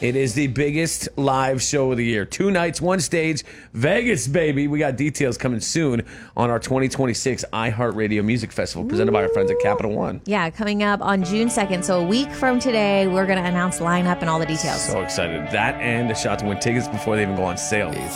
It is the biggest live show of the year. 2 nights, 1 stage, Vegas, baby. We got details coming soon on our 2026 iHeartRadio Music Festival presented by our friends at Capital One. Yeah, coming up on June 2nd. So a week from today, we're going to announce lineup and all the details. So excited. That and a shot to win tickets before they even go on sale.